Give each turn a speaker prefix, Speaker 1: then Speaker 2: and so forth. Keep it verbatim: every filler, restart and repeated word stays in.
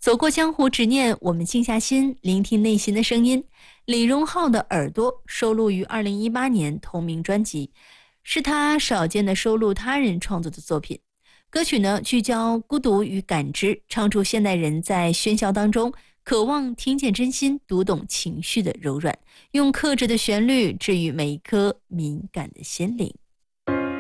Speaker 1: 走过江湖执念，我们静下心，聆听内心的声音。李荣浩的《耳朵》收录于二零一八年同名专辑，是他少见的收录他人创作的作品。歌曲呢，聚焦孤独与感知，唱出现代人在喧嚣当中渴望听见真心、读懂情绪的柔软，用克制的旋律治愈每一颗敏感的心灵。